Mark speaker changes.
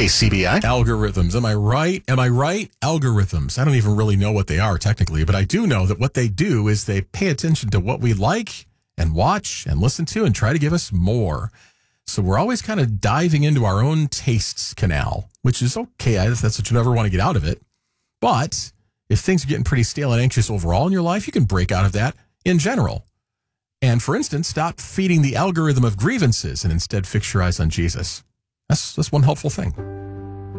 Speaker 1: KCBI.
Speaker 2: Algorithms. Am I right? Am I right? Algorithms. I don't even really know what they are technically, but I do know that what they do is they pay attention to what we like and watch and listen to and try to give us more. So we're always kind of diving into our own tastes canal, which is okay. That's what you never want to get out of it. But if things are getting pretty stale and anxious overall in your life, you can break out of that in general. And for instance, stop feeding the algorithm of grievances and instead fix your eyes on Jesus. That's one helpful thing.